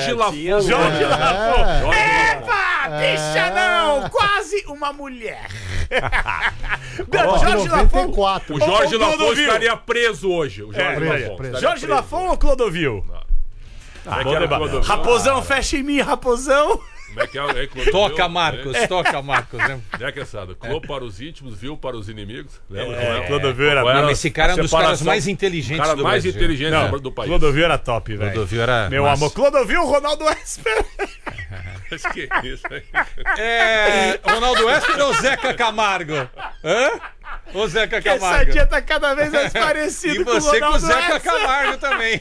Jorge Lafon. Jorge Lafon. Epa, bicha não, quase uma mulher. Jorge Lafon. O Jorge Ou Lafon Clodovil? estaria preso hoje. O Jorge Lafon. preso. estaria Jorge preso. Lafon ou Clodovil? Bom debate. Raposão, fecha em mim, Raposão. Como é que é? Clodovil? Toca, Marcos, toca, Marcos. Né? Né, Caçada? Clô para os íntimos, viu para os inimigos. Lembra? Clodovil era... Qual Não, esse cara é um dos caras separação- mais inteligentes cara do mais Brasil. inteligente Não, do país. Clodovil era top, velho. Clodovil era Meu massa. amor, Clodovil, Ronaldo Esper. Mas que isso, hein? Ronaldo Esper ou Zeca Camargo? Hã? Ô Zeca Essa Camargo. dia tá cada vez mais parecido E com o você com o Ronaldo Zeca Esper. Camargo também.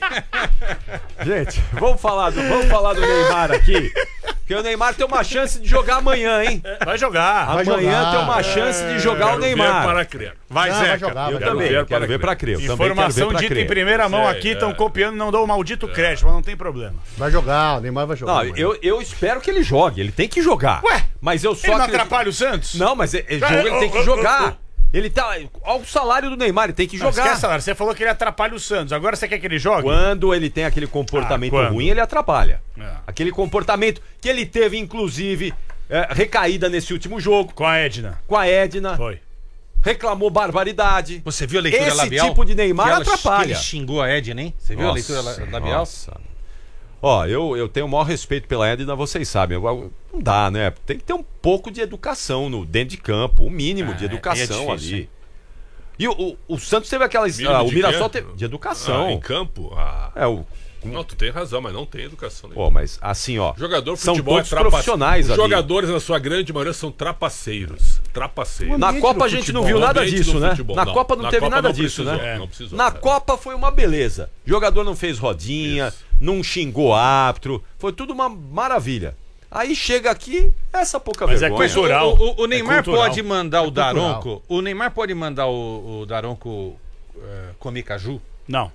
Gente, vamos falar do Neymar aqui. Porque o Neymar tem uma chance de jogar amanhã, hein? Vai jogar. Amanhã tem uma chance de jogar o Quero ver Neymar. para crer. Vai, Não, vai Zeca. jogar, Eu vai também, ver quero para ver pra crer. Eu também quero Informação ver pra dita em crer. primeira mão Sei, aqui, estão copiando, não dou o maldito crédito, mas não tem problema. Vai jogar, o Neymar vai jogar. Não, amanhã. eu espero que ele jogue. Ele tem que jogar. Ué, mas eu só Ele não acredito- atrapalha o Santos? Não, mas jogo ele tem que jogar. Ele tá. Olha o salário do Neymar, ele tem que Não, jogar. esquece, Salário, você falou que ele atrapalha o Santos. Agora você quer que ele jogue? Quando ele tem aquele comportamento quando? ruim, ele atrapalha. É. Aquele comportamento que ele teve, inclusive, recaída nesse último jogo Com a Edna. com a Edna. Foi. Reclamou barbaridade. Você viu a leitura Esse labial? tipo de Neymar Que atrapalha. Que ele xingou a Edna, hein? Você viu a leitura labial? Nossa. Ó, eu tenho o maior respeito pela Edna, vocês sabem. Não dá, né? Tem que ter um pouco de educação dentro de campo. O mínimo de educação é difícil, ali. E o Santos teve aquelas. Mínimo O de Mirassol quê? teve. De educação. Em campo? Não, tu tem razão, mas não tem educação nenhuma. Pô, mas assim, ó. Jogador de são futebol todos é trapaceiro. profissionais Os ali. jogadores, na sua grande maioria, são trapaceiros. Trapaceiros. Na ambiente Copa do a gente não futebol. viu nada Ambiente disso, do né? futebol, Na não. Copa não Na teve Copa nada não disso, precisou, né? não precisou, Na cara. Copa foi uma beleza. O jogador não fez rodinha, Isso. não xingou árbitro. Foi tudo uma maravilha. Aí chega aqui, essa pouca Mas é vergonha. cultural. O Neymar cultural. pode mandar o cultural. Daronco. O Neymar pode mandar o Daronco comer caju? Não.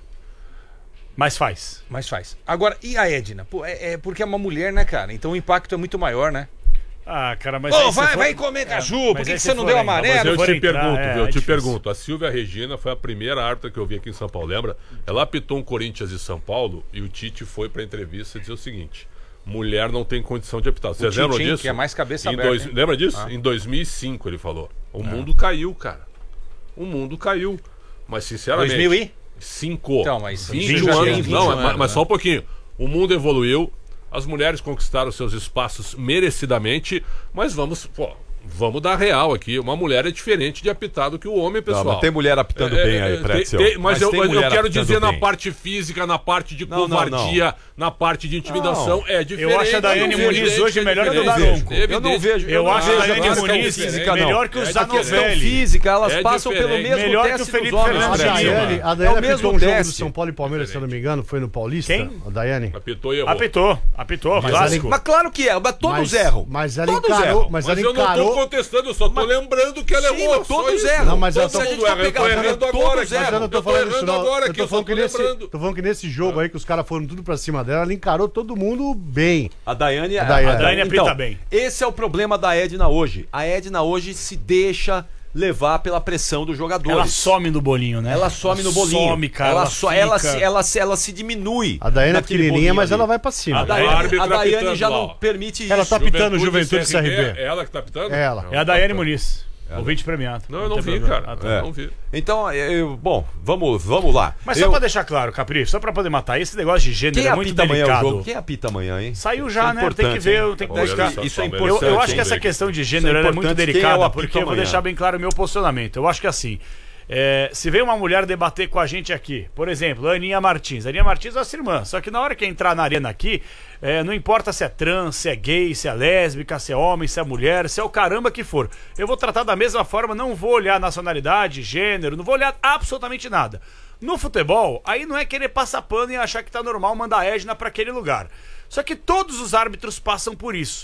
Mas faz. Mas faz. Agora, e a Edna? Pô, é porque é uma mulher, né, cara? Então o impacto é muito maior, né? Ah, cara, mas... Ô, aí se vai, for- vai comer caju, mas por que aí que se você não for deu entrar- amarelo? mas Eu se for te entrar, pergunto, é, viu? Eu te difícil. pergunto. A Silvia Regina foi a primeira árbitra que eu vi aqui em São Paulo, lembra? Ela apitou um Corinthians e São Paulo e o Tite foi pra entrevista dizer o seguinte: mulher não tem condição de apitar. Vocês Tite, lembram hein, disso? que é mais cabeça Em aberta, hein? Lembra disso? Em 2005 ele falou. O mundo caiu, cara. O mundo caiu. Mas sinceramente... 2005? Então, mas 21 isso já tem anos. 20 Não, anos, mas né? só um pouquinho. O mundo evoluiu, as mulheres conquistaram seus espaços merecidamente, mas vamos dar real aqui. Uma mulher é diferente de apitar do que o homem, pessoal. Não, mas tem mulher apitando bem aí, Pretzel. Mas eu tem mulher quero apitando dizer na bem. parte física, na parte de Não, não, covardia, na parte de intimidação, é diferente. Eu acho a Daiane Eu não Muniz vejo hoje gente melhor que o diferente. Daronco. Eu não vejo. Eu não acho a vejo Daiane questão Muniz física, melhor que o A questão Zanovelli. física, elas É passam pelo diferente. mesmo Melhor que teste o Felipe dos homens, Fernandes. A Pretzel. Daiane, a É Daiane o mesmo apitou um jogo do teste. São Paulo e Palmeiras, se eu não me engano, foi no Paulista. Quem? A Daiane. Apitou e errou. Apitou, clássico. Mas claro que é, mas todos erram. Mas ela Todos encarou. erram. Mas Mas ela eu não tô encarou. contestando, eu só tô lembrando que ela Sim, errou. mas só todos isso. erram. Não, mas Todos eu a tô- gente Todo vai mundo erra, pegar eu tô errando todos agora, erram. cara. Mas eu não tô Eu tô falando isso, errando não. agora Eu aqui, tô eu falando só que tô nesse, lembrando. tô falando que nesse jogo aí que os caras foram tudo pra cima dela, ela encarou todo mundo bem. A Daiane Daiane apita bem. Esse é o problema da Edna hoje. A Edna hoje se deixa levar pela pressão dos jogadores. Ela some no bolinho, né? Ela some no bolinho. Some, cara. Ela se diminui. A Daiane é naquele pequenininha, bolinho mas ali. ela vai pra cima. A Daiane, árbitra a Daiane apitando já lá, não ó. permite isso. Ela tá apitando Juventude CRB, CRB. É ela que tá apitando? É ela. É a Daiane Muniz. Ouvinte premiado. Não, eu não tem vi, problema. cara. Ah, tá. É. Não vi. Então, bom, vamos lá. Mas só pra deixar claro, Capricho, só pra poder matar, esse negócio de gênero Quem é muito apita amanhã o delicado. jogo? Quem apita amanhã, hein? Saiu Isso já, é né? Tem que importante, ver, hein? tem que Olha buscar. só, Isso é Palmeiras. importante. Eu acho que hein? essa questão de Isso gênero é ela é muito importante. Quem é o delicada, apito porque eu vou amanhã? deixar bem claro o meu posicionamento. Eu acho que assim, se vem uma mulher debater com a gente aqui, por exemplo, a Aninha Martins. A Aninha Martins é nossa irmã, só que na hora que entrar na arena aqui, não importa se é trans, se é gay, se é lésbica, se é homem, se é mulher, se é o caramba que for. Eu vou tratar da mesma forma, não vou olhar nacionalidade, gênero, não vou olhar absolutamente nada. No futebol, aí não é querer passar pano e achar que tá normal mandar a Edna pra aquele lugar. Só que todos os árbitros passam por isso.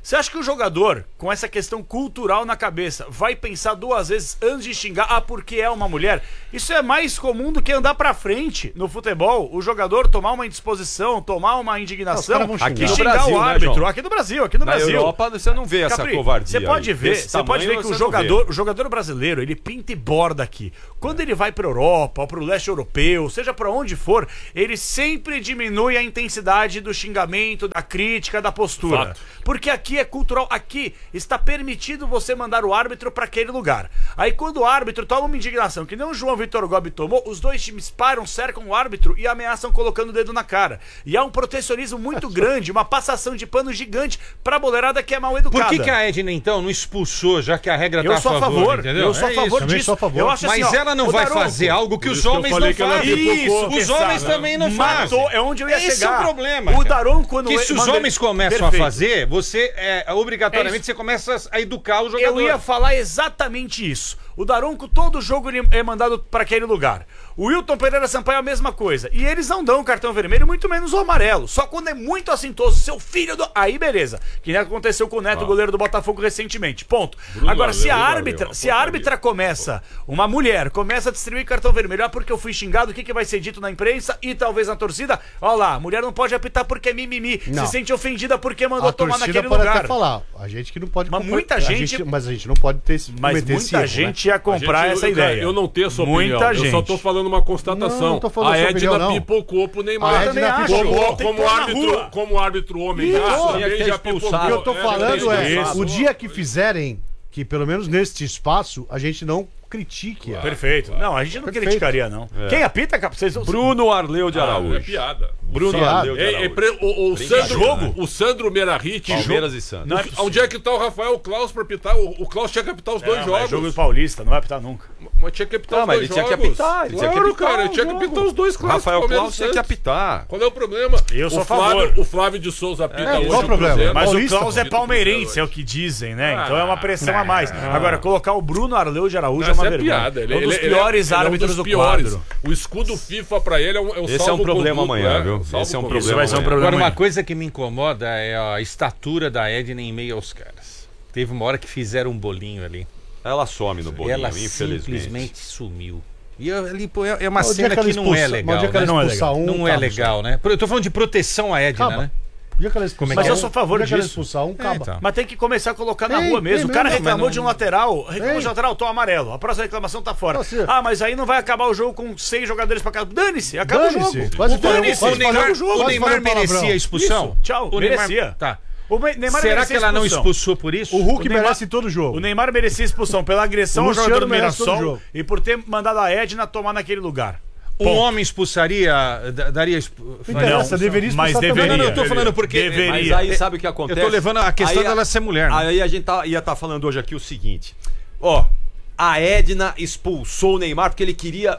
Você acha que o jogador, com essa questão cultural na cabeça, vai pensar 2 vezes antes de xingar, porque é uma mulher? Isso é mais comum do que andar pra frente no futebol. O jogador tomar uma indisposição, tomar uma indignação Os caras vão xingar. e Aqui no xingar Brasil, o né, árbitro. João? Aqui no Na Brasil. Europa você não vê essa Capri, covardia. Você pode aí. ver, Desse você pode ver tamanho, que o você não vê. jogador brasileiro, ele pinta e borda aqui. Quando ele vai pra Europa, ou pro leste europeu, seja pra onde for, ele sempre diminui a intensidade do xingamento, da crítica, da postura. Fato. Porque aqui é cultural, aqui está permitido você mandar o árbitro pra aquele lugar. Aí quando o árbitro toma uma indignação, que nem o João Vitor Gobi tomou, os dois times param, cercam o árbitro e ameaçam colocando o dedo na cara. E há um protecionismo muito grande, uma passação de pano gigante pra boleirada que é mal educada. Por que a Edna, então, não expulsou, já que a regra Eu tá sou a favor, entendeu? eu sou a É favor isso. também disso. sou a favor. Eu acho Mas assim, ó, ela não ô, vai Daronco, fazer algo que Por os isso que eu homens falei não que ela fazem. pipocou. Os homens também não fazem. Matou, é onde eu ia Esse chegar. é o problema. O cara. Daronco, quando Que se os manda- homens começam Perfeito. a fazer, você obrigatoriamente É isso. você começa a educar o jogador. Eu ia falar exatamente isso. O Daronco, todo jogo ele é mandado pra aquele lugar. O Wilton Pereira Sampaio é a mesma coisa. E eles não dão cartão vermelho, muito menos o amarelo. Só quando é muito assintoso, seu filho do... Aí beleza. Que nem aconteceu com o Neto, goleiro do Botafogo, recentemente. Ponto. Bruno Agora, Arleu, se a Bruno árbitra, Arleu, se a árbitra começa, uma mulher, começa a distribuir cartão vermelho, porque eu fui xingado, o que, que vai ser dito na imprensa e talvez na torcida? Olha lá, a mulher não pode apitar porque é mimimi. Não. Se sente ofendida porque mandou A tomar torcida naquele pode lugar. até falar. A gente que não pode Mas comprar- muita gente- mas a gente não pode ter Mas cometer esse muita erro, gente né? ia comprar essa ideia. Eu não tenho essa Muita opinião. gente. Eu só tô falando uma constatação. Não tô falando a sua Edna opinião, não. pipocou pro A Neymar. Edna acho. pipocou. Tem que pôr na rua. Como árbitro homem Isso. já, Tinha também que ter já expulsado. pipocou. O que eu tô falando é, isso. o dia que fizerem, que pelo menos neste espaço, a gente não critique. Perfeito. Não, a gente não Perfeito. criticaria, não. Quem apita, cara? Vocês... Bruno Arleu de É Araújo. piada. Bruno Piada. Arleu de Araújo. O Sandro, Jogo? o Sandro Merahit. Palmeiras e Santos. Não é possível. Onde é que tá o Rafael Klaus pra apitar? O Klaus tinha que apitar os dois Não, jogos. mas jogo do Paulista, não vai apitar nunca. Mas tinha que apitar Não, os mas dois ele tinha que jogos. apitar, ele tinha que Claro, apitar cara, o ele tinha que jogo. apitar os dois clássicos. Rafael Palmeiras Klaus e tinha que Santos. apitar. Qual é o problema? Eu sou a favor. O Flávio de Souza apita hoje. qual o no problema? Cruzeiro. Mas Paulista, o Klaus é pô. palmeirense, é o que dizem, né? Então é uma pressão a mais. Agora, colocar o Bruno Arleu de Araújo é Essa uma é vergonha. piada. É um dos piores ele árbitros um do dos piores. quadro. O escudo FIFA pra ele é o Esse é um salvo-conduto, problema amanhã, né? viu? O salvo-conduto. Esse é um Isso problema vai ser um amanhã. problema. Agora, uma amanhã. coisa que me incomoda é a estatura da Edna em meio aos caras. Teve uma hora que fizeram um bolinho ali. Ela some no bolinho, Ela infelizmente. simplesmente sumiu. E ali, pô, é uma Mas o dia cena que ela que não é expulsa- legal. mas o dia que ela Né? Não é expulsar um, Não é acaba, legal, né? Eu tô falando de proteção à Edna, Acaba. né? O dia que ela expulsar Mas eu um- sou a favor o dia que ela disso. expulsar um, acaba. então. Mas tem que começar a colocar na Tem, rua mesmo. tem O cara mesmo, reclamou mas de um não- lateral. Reclamou Tem. de um lateral, toma amarelo. A próxima reclamação tá fora. Nossa. Ah, mas aí não vai acabar o jogo com 6 jogadores pra cada. Dane-se, acaba o Dane-se. jogo. Quase falei- Dane-se, quase O Neymar, falei- o jogo. o quase Neymar falei um palavrão. merecia a expulsão? Isso, tchau, O Neymar- merecia. Tá. O Neymar Será merecia que ela não expulsão. expulsou por isso? O Hulk Neymar- merece todo jogo. O Neymar merecia expulsão pela agressão O ao jogador do Luciano merece todo Mirassol jogo. e por ter mandado a Edna tomar naquele lugar. Um homem expulsaria, daria Interessa, deveria expulsar mas também. deveria. Não, eu tô falando porque Deveria. Mas aí sabe o que eu acontece? tô levando a questão Aí dela ser mulher, né? Aí a gente ia estar falando hoje aqui o seguinte. Ó, a Edna expulsou o Neymar porque ele queria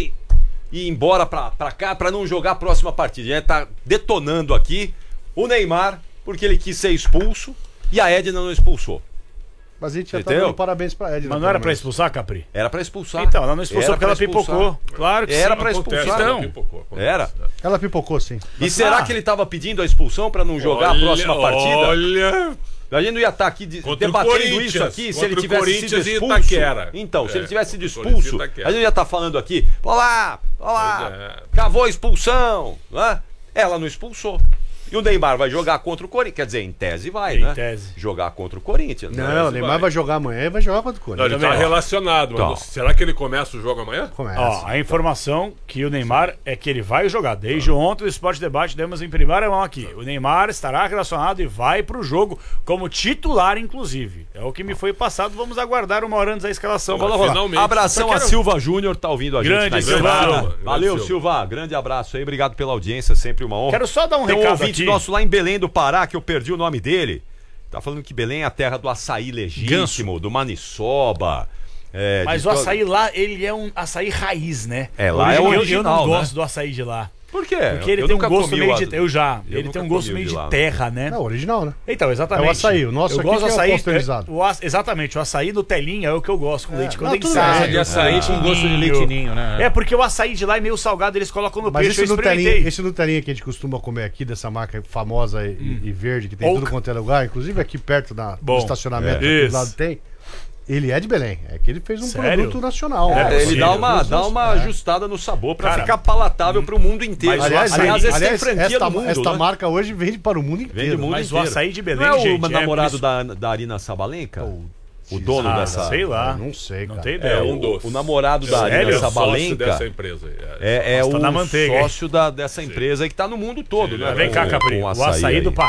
ir embora pra cá pra não jogar a próxima partida. A gente tá detonando aqui o Neymar porque ele quis ser expulso e a Edna não expulsou. Mas a gente já tá Entendeu? dando parabéns pra Edna. Mas não era pelo pra menos. expulsar, Capri? Era pra expulsar. Então, ela não expulsou Era porque ela pra expulsar. pipocou. Claro que Era sim. pra Acontece, expulsar. ela Então. pipocou, acontece. Era. Ela pipocou, sim. E será que ele tava pedindo a expulsão pra não jogar a próxima partida? Olha, A gente não ia estar aqui Contra o debatendo Corinthians. isso aqui se Contra ele o tivesse Corinthians sido e expulso. Itaquera. Então, se ele tivesse sido contra o Corinthians e expulso, a Itaquera. gente não ia estar falando aqui, olá, Pois é. cavou a expulsão, né? Ela não expulsou. E o Neymar vai jogar contra o Corinthians. Quer dizer, em tese vai, Em né? tese. Jogar contra o Corinthians. né? Não, o Neymar vai jogar amanhã e vai jogar contra o Não, Corinthians. ele tá relacionado, mas Então. será que ele começa o jogo amanhã? Começa. Ó, a informação que o Neymar é que ele vai jogar. Desde ontem, o Sport Debate demos em primeira mão aqui. O Neymar estará relacionado e vai pro jogo como titular, inclusive. É o que me foi passado. Vamos aguardar uma hora antes da escalação. Mas Bola rolar. finalmente. Abração Só quero- a Silva Júnior, tá ouvindo a gente Grande na Silva. estrada. Grande Valeu, Silva. Silva. Grande abraço aí. Obrigado pela audiência, sempre uma honra. Quero só dar um Tem um recado ouvinte aqui. nosso lá em Belém do Pará, que eu perdi o nome dele. Tá falando que Belém é a terra do açaí legítimo, do maniçoba. Mas de o to- açaí lá, ele é um açaí raiz, né? É, lá é o Eu original, não né? gosto do açaí de lá. Por quê? Porque ele Eu tem um nunca gosto comi meio o de. açaí. Eu já. Eu Ele nunca tem um gosto comi meio de de lá. terra, né? É o original, né? Então, exatamente. É o açaí, o nosso eu aqui gosto do que é o açaí. pasteurizado. Exatamente, o açaí do telinha é o que eu gosto, com leite não, tudo condensado. bem. De açaí com gosto de leitinho, né? É, porque o açaí de lá é meio salgado, eles colocam no Mas peixe, eu esse Nutelinha, experimentei. esse Nutelinha que a gente costuma comer aqui, dessa marca famosa e verde, que tem Oak. tudo quanto é lugar, inclusive aqui perto do Bom, estacionamento, aqui isso. do lado tem. Ele é de Belém. É que ele fez um Sério? produto nacional. Ele Sim, dá uma É. ajustada no sabor pra Cara, ficar palatável pro mundo inteiro. mas Aliás, esse tem franquia esta, do mundo, esta né? marca hoje vende para o mundo inteiro. Vende o mundo Mas o inteiro. açaí de Belém, Não é gente, o namorado por da Arina Sabalenka? O dono Ah, dessa... sei lá. Eu não sei, cara. Não tem ideia. É um dos. O namorado da Sério? Arina Sócio Sabalenka dessa empresa. é Nossa, tá o na manteiga, hein? sócio dessa empresa aí que tá no mundo todo, né? Vem cá, com Capri. O açaí aí. do